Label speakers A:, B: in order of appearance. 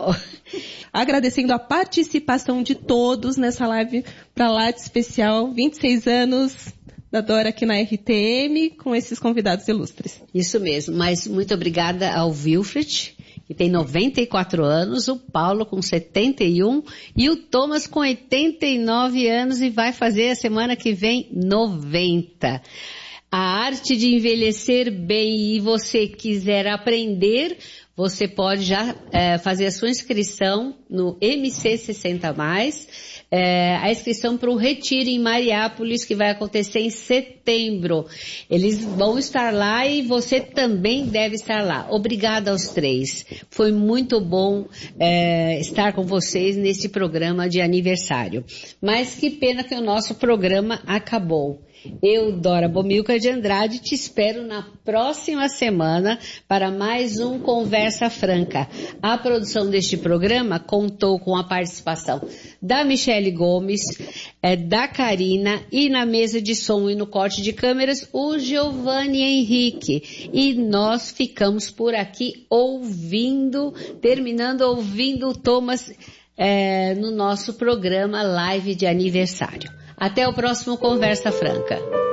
A: legal.
B: Agradecendo a participação de todos nessa live para lá de especial, 26 anos da Dora aqui na RTM, com esses convidados ilustres.
A: Isso mesmo, mas muito obrigada ao Wilfred, que tem 94 anos, o Paulo com 71 e o Thomas com 89 anos e vai fazer a semana que vem 90. A arte de envelhecer bem, e você quiser aprender, você pode já fazer a sua inscrição no MC60+, a inscrição para o Retiro em Mariápolis, que vai acontecer em setembro. Eles vão estar lá e você também deve estar lá. Obrigada aos três. Foi muito bom estar com vocês neste programa de aniversário. Mas que pena que o nosso programa acabou. Eu, Dora Bomilcar de Andrade, te espero na próxima semana para mais um Conversa Franca. A produção deste programa contou com a participação da Michele Gomes, da Karina e na mesa de som e no corte de câmeras o Giovanni Henrique. E nós ficamos por aqui terminando ouvindo o Thomas no nosso programa live de aniversário. Até o próximo Conversa Franca.